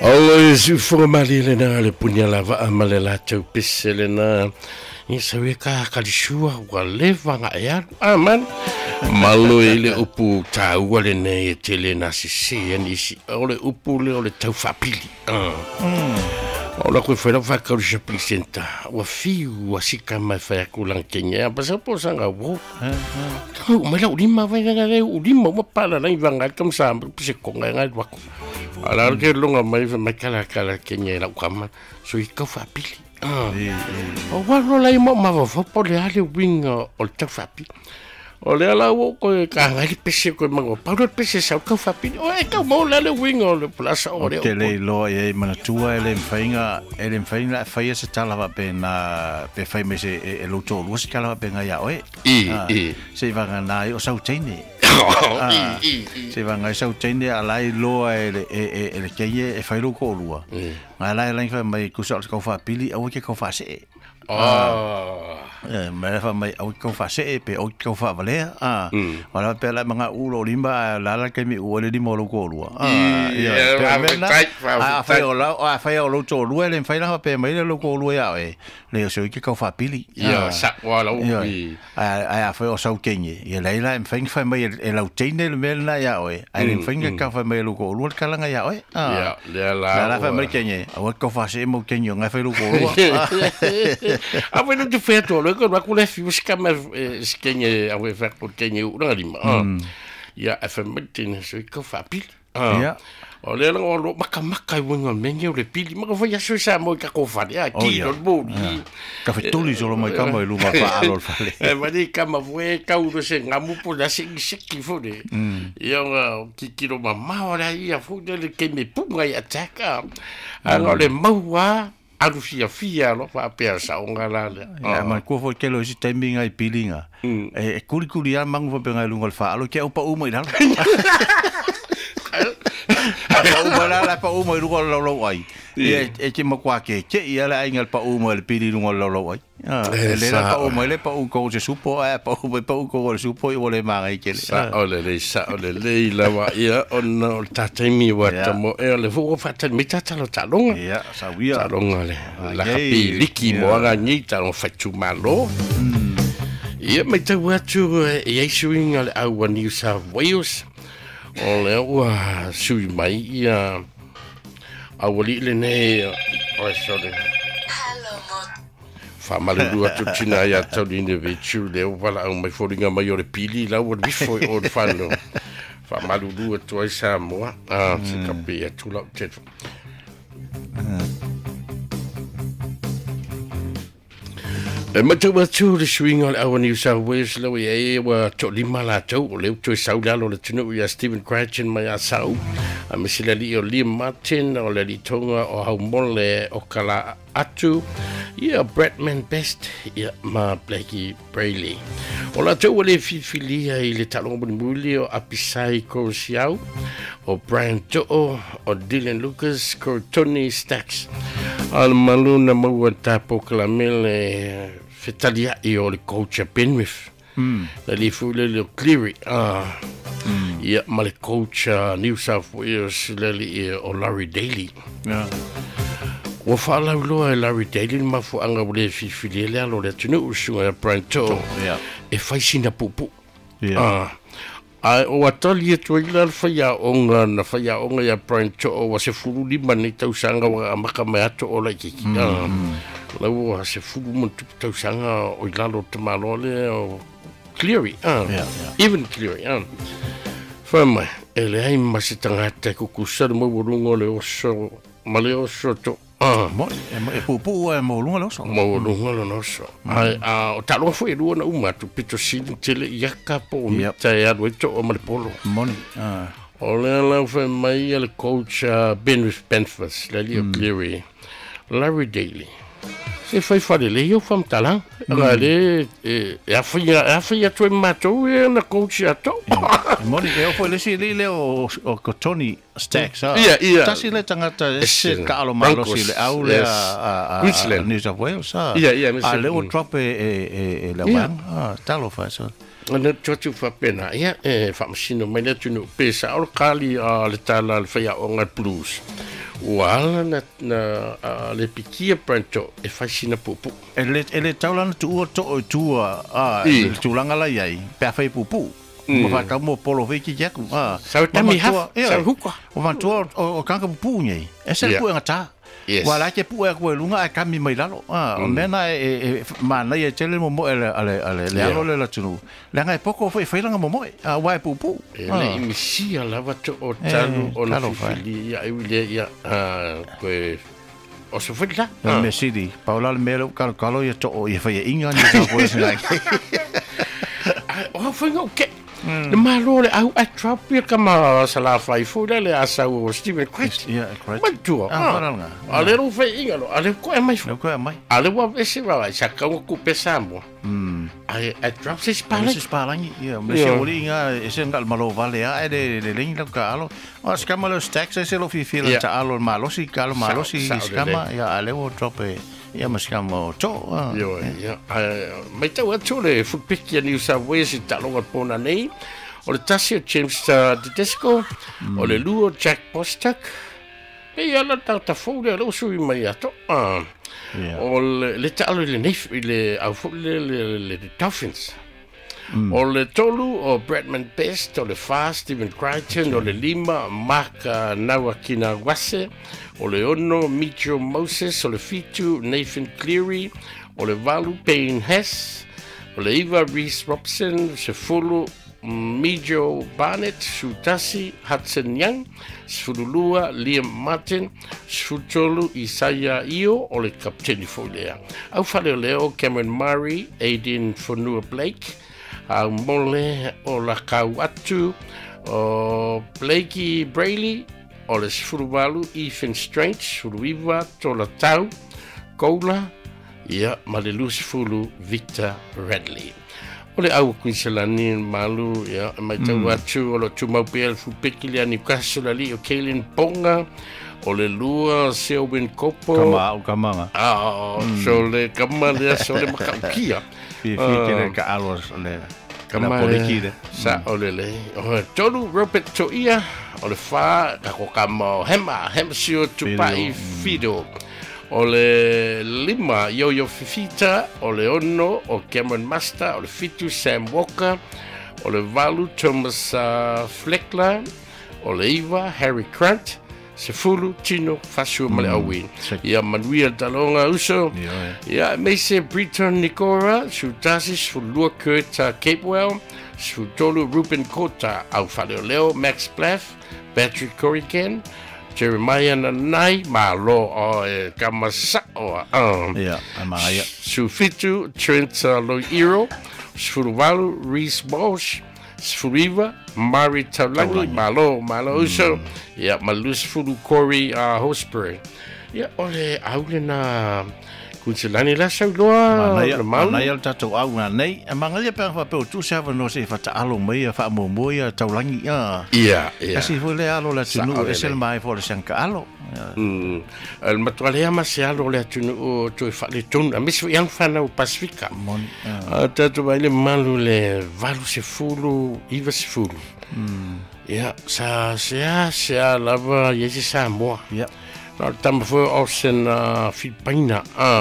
O su formali le na le punya lava amale la tau pisse le na ni sawe ka kalisua wa le vanga ya aman malo ile upu tau le ne tele na si ni si ole upu le ole tau fapili Ola ko foi fa ka je presenta wa fi wa sika ma fa ku lang kenya pa sa po sanga wo ma la ulima va nga ulima wa pala na ivanga kam sa se ko nga wa ko ala ke longa mai fa kala kenya la kama so I ka fa pili o wa no la mo ma va po le ale winga o ta fa pili o le ala wo ko ka ngai pese ko mango pa ro pese sa ka fa pili o e ka mo le winga le plaza o le ke le lo e mana tua ele mfainga faia se tala va pena pe fai me se e lo to lo se kala va pena ya oe se va na o sau tene se va ngai sau tene ala I lo ele ke e fai lo ko lua ala la fa mai ku sa ko fa pili o ke ko fa se me fa mai au ko fa se pe au ko fa vale wala pe la manga ulo limba la ke mi o le di mo lo ko lua fa o lo to lu le fa la pe mai lo ko lu ya le so ke ko fa pili sa wala fa o sau kenye ye la fa mai e la tene le mel na ya le fa ka fa mai lo ko lu ka la ya la fa mai kenye o ko fa se mo kenye nga fa lo ko lu tu fais toi le que va couler fus comme skenye avait faire pour kenye ou dans lima ya afemtin so ko fa pil o le lo maka wonga menye le pil maka foi so sa mo ka ko fa ya ki do bo ka fe tuli solo mai kama lu ma fa alo fa le va di kama foi ka u se ngamu po da se ki fo de ya ki lo mama ora ia fo de ke me punga ya taka alors le maua alu fia lo fa pe sa onga la ma ko fo ke lo si timing ai pilinga e kuli ya mang fo pe ngai lu ngol fa lo ke upa u mo ila pa u mo lu lo ai e ke mo kwa ke ia la ngal pa u mo le pili lu ngol lo ai le pa u mo le pa u ko se supo pa u ko le supo I vole ma ai ke sa ole la wa ia on ta temi wa mo e le fu fa ta mi ta lo talonga ia sa wia talonga le la hapi liki mo nga ni ta on fa tu malo ia me ta wa tu e issuing al au New South Wales ole wa sui mai ia awali le ne o sorry fa malu atu tina ya tau ni vechu le wala au mai foringa mai o le pili la o bifo o fano fa malu atu ai sa mo se kapi atu la tet e mata watu le swing on our New South Wales lo e wa to lima la to le to sauda lo le tunu ya Stephen Cratchit mai asau a misila li o Liam Martin o le tonga o hau mole o kala atu ia Bradman Best ia ma Blakey Brayley o la to le fifilia I le talong muli o apisai ko siau o Brian To'o o Dylan Lucas ko Tony Stacks al maluna maua tapo kalamele fetalia I o le coach Penrith la li fu le Cleary ia ma le coach New South Wales le li o Larry Daly o fala lo Larry Daly ma fu anga le fifili le lo le tunu usunga Brian To'o e fai sina pupu o atali e tuila faya onga na faya onga ya Brian To'o wa se fulu lima ni tausanga wa maka mai ato o la kiki lau wa se fulu mo tausanga o ilalo te malole o Cleary even Cleary fama ele ai masitanga te kukusa mo burungo le oso male oso to mo e pupu mo lunga lo so ai o talo foi lu na uma tu pito sin tele yaka po mi ta ya do to o male polo moni o le la foi mai el coach Ben Spenford le Leo Cleary Larry Daly se foi fare le io fam talan ale e afia tu mato e na coach ato moni e foi le si le o Tony Stacks tasi le tangata se ka alo malo si le au le a New South Wales le o drop e la wang talo fa so na tu fa pena fa machine mai le tu no pesa o kali le tala le fa o ngal plus Wala na le pikia pranto e faisina pupu. Ele taulana tu tua tulanga la yai pe fai pupu. Mo fa ka mo polo ve ki jaku. Sa tami ha. Sa huka. O van tu o kanka pupu nei. E se pu ngata. Wala ke pu e ko lunga e kami mai lalo. O mena mana ye tele mo ale alo le la tunu. Langa e poko foi langa mo wa pupu. Ele imisia lava to o talu o na fili ya ya ko o se foi lá. Me sidi. Paula le melo kalo ye to o ye foi inga ni ka ko se lai. O foi okay. Le malo le au atropia kama sala fai fuda le asa o Stephen Quest. Yeah, correct. Matua. Ale ro fai ingalo, ale ko e mai. Ko e mai. Ale wa ese wa sa ka ko pesamo. Ai atrop se spala. Se spala ni. Yeah, me se oli nga ese ngal malo vale a de ling ka alo. O skama lo stacks se lo fi fila ta alo malo si kalo malo si skama ya ale wo drop e. Ja, misschien wel zo. Ja. Maar dat was zo de voetpikje New South Wales in Talongat Pona nee. O le tasio James Tedesco, o le luo Jack Bostock. E ala tau foude lo sui mai ato. O le talo le nef le au le Dolphins. O le tolu o Bradman Best, o le Fast Stephen Crichton, o le lima Mark Nawakina Wase. O le ono Mitchell Moses, o le fitu Nathan Cleary, o le valu Payne Hess, o le iwa Reese Robson, se fulu Mijo Barnett, Sutasi Hudson Young, sfululua Liam Martin, sfutolu Isaiah Io, o le kapteni folea. Au fale o leo Cameron Murray, Aiden Fonua Blake, au mole o la kau atu, o Blakey Brayley, o le sfuluwalu Ethan Strange, sfuluiwa tola tau, koula, ia ma le lusfulu Victor Radley. O le au Queensland malu, ia mai tau atu o lo tumaupea le fupiki le Newcastle ali o Kaelin Ponga, o le lua Selwyn Kopo. Kamanga. So le kama le so le makaukia. Fie ka alos le. Kama polikide. Sa o le. O tolu Robert Toia. O le wha, kako kama hema sio tupai fido. O le lima, Yo-Yo Fifita. O le ono, o Cameron Master. O le fitu, Sam Walker. O le valu, Thomas Fleckler. O le iwa, Harry Grant. Se fulu, tino, fasio male awin. Ia manuia talonga uso. Ia meise Britton Nicora. Sutasis, fulua Kurt Capewell. Sutolu Ruben Kota. Au faleo leo, Max Plath. Patrick Corrigan, Jeremiah Nanai, Malo o Kamasa o Amaya. Sufitu, Trent Loiro, Sfuruvalu, Reese Walsh, Sfuriva, Mari Taulangi, Malo Uso, Malus Furu Corey Hosbury. Ole aule na Kunselani la sau loa Manai al tatou au ngā nei Mangai pe fa pe tu sa no se fa alo mai fa mo moia taulangi Ia Kasi fo le alo la tunu esel mai fo le sanka alo El matualea ma se alo le tunu o tu fa le tun a mis yang fa na Pasifika Tatu vai le malu le valu se fulu iva se fulu Ia sa lava yesi sa moa Ia No tam fo osen Filipina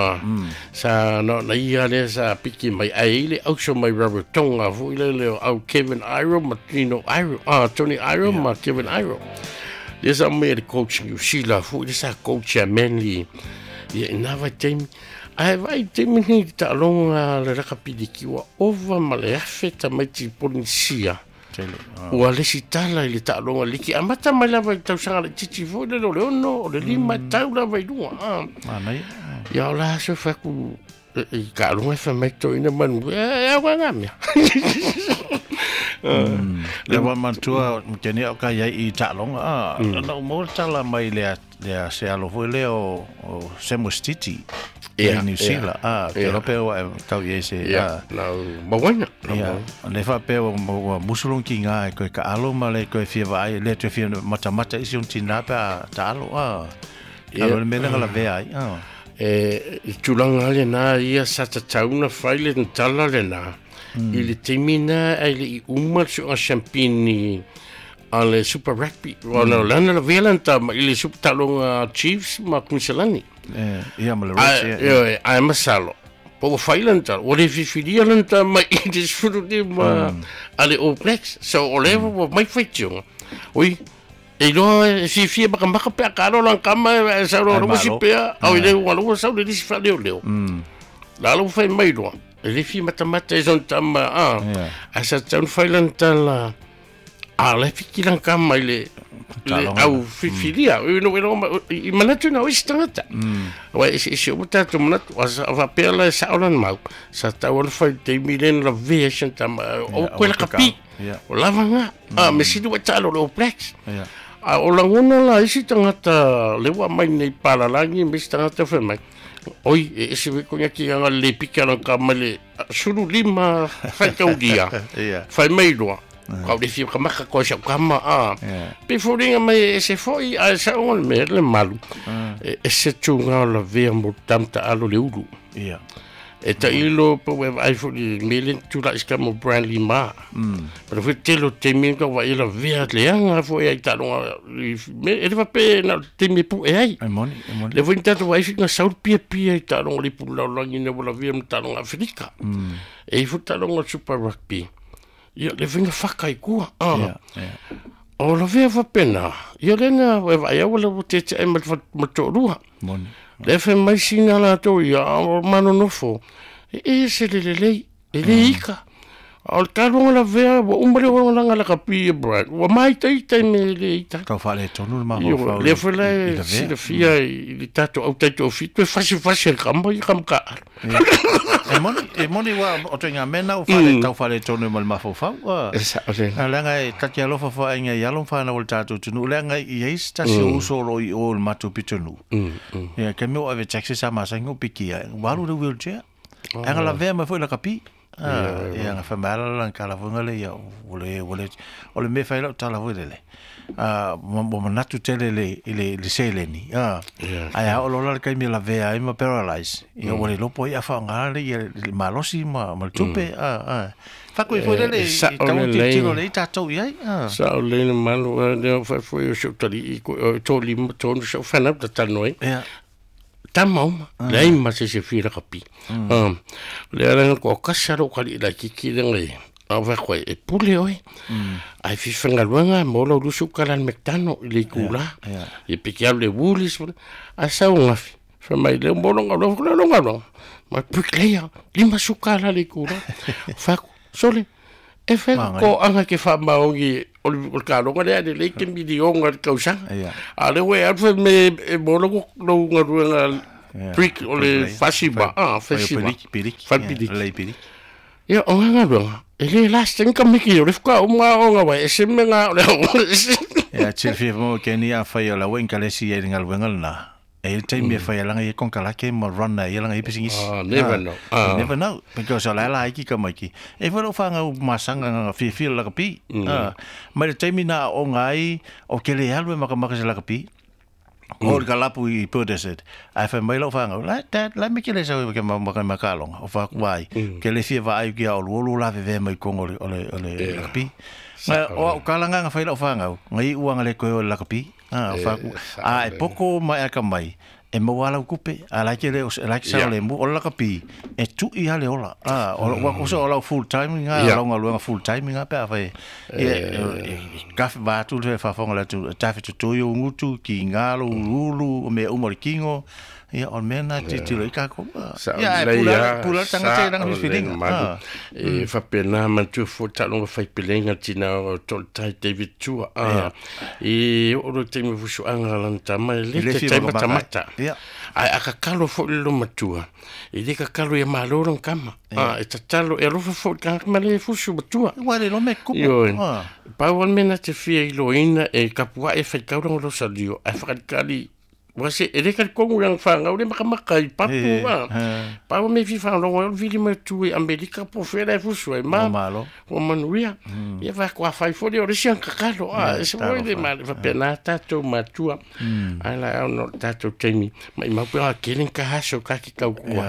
sa no na ia le sa piki mai ai le auso mai Robert Tonga fo le au Kevin Iro Martino Iro Tony Iro ma Kevin Iro le sa mai le coach you Sheila fo le sa coach Manly ia na vai tem ai vai tem ni ta longa le rakapidi kiwa over male afeta mai ti polisia Ua le sitala i le ta'alonga liki. Amata mai lava i tausanga le titi fo le lo ono, le lima tau lava i lunga. Ia o la so faku i ka alonga fa mai to ina manu. Ia wangamia. Le wa mantua mteni o ka ia i ta'alonga. Na mo tala mai le se alo fo le o Samuel Stiti. New Zealand ke lope o tau ye se na mawana le fa pe o musulung ki nga ko ka alo male ko fie vai le te fie mata isi un tina pa ta alo alo me la ve ai tulanga le na ia sa ta tauna faile tala le na ile temina ile i umar so champagne Ale Super Rugby. Wana lana la velanta ma ile Super Talonga Chiefs ma Queensland. Ia ma le Reds. Ai masalo. Po failanta. O le fifilia lanta ma i de suru de ma ale All Blacks. So o level mai faitunga. Oi. E lo fifia baka pe karo lang kama sa ro mo si pe. Au ile walo sa le si fa leo. La lo fai mai lo. Le fi mata e son tama asa tan failanta la le fikiran kama ile au fifilia i manatu na istangata wa isi utatu manatu va pela sa olan mau sa tawal fai te milen la vision tama o kwela kapi o lavanga me sidu watalo lo plex o langona la isi tangata lewa mai nei palalangi me tangata fe mai oi ese ko nyaki nga le pikala kama le suru lima fai kaudia fai mai lo kau de fi kama ko sa kama pe foringa mai se foi a sa on me le malu ese tunga la vea mo tamta alo le ulu e ta ilo po we ai fo di melen tu la ska mo brandly ma pero foi telo temi ko va ila vea le anga foi ai ta no me e va pe na temi pu e ai moni le foi tanto vai fi na saur pia ta no le pu la langi ne vola vea ta no Afrika e fo ta no Super Rugby. Ia le vinga whakai kua. O la vea whapena. Ia lenga, wewa ia wala te te e matorua. Le wha mai sina la tau ia o mano nofo. E se lei, e le ika. O taronga la vea, wa umare o langa la kapia, Brad. Wa mai tai me le ita. Kau whale tonu le maho whau. Le wha le sila fia i tato au taito o fitu. E whasi kamba i kamka. E moni wa o te ngā mena o whale tonu ma le maho whau. Lenga e tati alofa wha inga i alon whana o le tato tunu. Lenga i eis tasi o usoro i o le matu pitonu. Ke meo ave taxi sa masango piki. Walu le wheelchair. Anga la vea ma fo la kapi. Ia nga whamara lang kalafunga le ia o le me whaila o tala wele le mo manatu tele le seleni ai a o lola kai me la vea ima paralyze ia o le lopo ia whaangara le ia le malosi ma le tupe whako i fwere le tau tiro le i tātou iai sa o le malu leo whai o siutari i tō lima tōnu sa whanau ta tanoi tamau lei ma se fira kapi le ara ko kasaro kali la kiki ngai ava ko e pule oi ai fi fanga luanga mo lo lusu kala mektano le kula e pikiable wulis a sa unha fa mai le mo lo ma pikleia lima sukala le kula fa sole e fa ko anga ke fa maongi o kalo ngale le ke video ngal kausa ale we alfa me mo lo nga brick o le fasiba fasiba pirik ya o nga lo ele last nka miki o fka o nga wa ese menga le ya chilfi mo ke ni a fa la wen kale si e ngal wengal na e te me fa la ngai kon kala ke mo run na la ngai pisingis never know because la iki ka mai ki e vero fa nga masanga nga fi la kapi ma le te mina o ngai o ke le alwe ma ka la kapi o ka lapu i podeset ai fa mai lo fa nga la me ke le sa ke ma kalong o fa wai ke le fi va ai ki o lo la ve mai kon o le kapi o kalanga nga fa lo fa nga ngai uanga le ko la kapi e poko mai ka mai e mo wala kupe ala ke le la ke le mo o la kapi e tu i ale ola o wa ko so ola full time nga la nga full time nga pa fa e ka fa tu le fa fonga la tu ta fa tu yo ngutu ki ngalo lulu me o morkingo ia on mena te tiro i ka ko ia pula tanga te nang feeling e fa pena man tu fo talonga fai pelenga tina o tol tai David Tua e o te me fusu anga lanta mai le te mata ai aka kalo fo lo matua e de ka kalo ia maloro kama e tatalo e lo fo ka male fusu matua wale lo me ko pa wal mena te fia iloina e kapua e fai kauranga lo salio e fa kali wase ele ka kongu yang fanga ule makamaka papu pa me fi fa lo vi me tu America po fera fu so ma o manuia e va qua fai fo ore sian kakalo se voi de mal va pena tato matua ala no tato temi ma pa kelen ka haso ka ki ka ku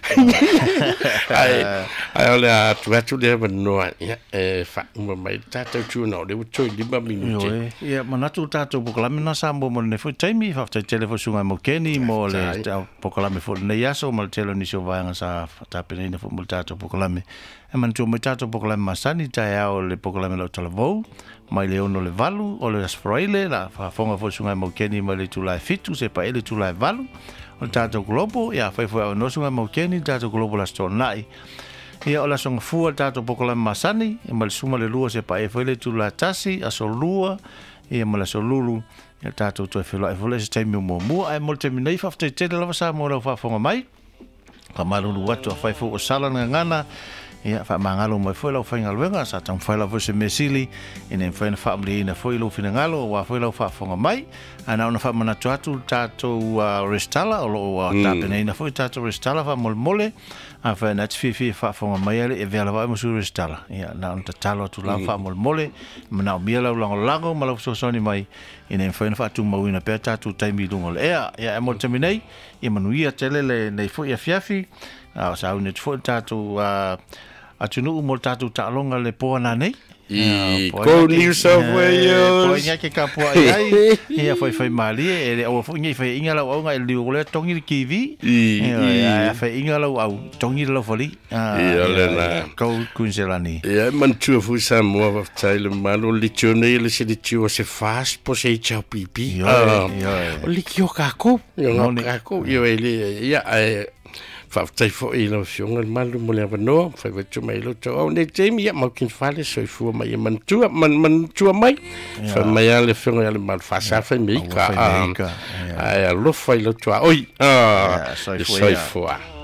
ai ole tu de no fa mai tato tu no de tu di ba minuti ia manatu tato pokalame sambo mo ne fu temi fa fo sunga mo keni mo le pokalame fo ne yaso mo telo ni so vanga sa tapene ne fo mo tato pokalame e man tu mo tato pokalame masani tai ao le pokalame lo talavo mai le ono le valu o le asfraile la fa fonga fo sunga mo keni mo le tu lai fitu se pa ele tu lai valu o tato globo ya fa fo no sunga mo keni tato globo la sto nai ia ola songa fu tato pokalame masani e mal suma le lua se pa e fo ele tu la tasi aso lua e mo la so lulu ya tato to felo e vole se temi mo ai mo temi nei fa te la sa mo la fa fonga mai ka malu watu fa fo sala ngana ya fa mangalo mo foi la fa ngalwenga sa tam fa la vo se mesili ina fa na family ina foi lo fina ngalo wa foi la fa fonga mai ana ona fa mana tato restala o tapene ina foi tato restala fa mole a fa na tfifi fa fonga mai e vela va mo su restala ya na on talo tu la fa mole mana mi la lago ma la so soni mai ina fa fa tu mo ina peta tu taimi lungo ya mo terminei e manuia tele nei foi fiafi a sa un foi tato atunu mo tato ta longa le pona nei ko New South Wales ko nya ke kapo ai ia foi mali e o foi ngi foi ingala o nga li o le tongi kiwi ia foi ingala o tongi lo foli ia le na ko kunselani ia man tu fu sa mo va taile malo li tione le se di tu se fast po se cha pipi o li kio ka ko io ele ia fa tai fo i lo fiona malu mo le no fa ve tu mai lo to o ne temi ya mo kin fale so fu mai man tu mai fa mai le fiona le mal fa sa fa mi ka ai lo fa lo to oi so fu